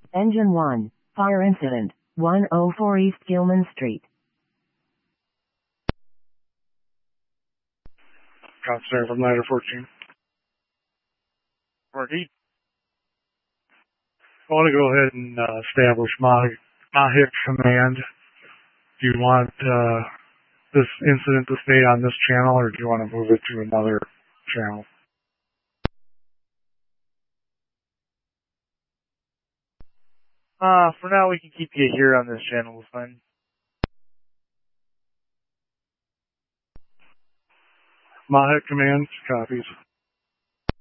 Engine 1, fire incident, 104 East Gilman Street. Constable from Ladder 14. 14. I want to go ahead and establish MAHIC command. Do you want this incident to stay on this channel, or do you want to move it to another channel? For now, we can keep you here on this channel. It's fine. MAHIC command copies.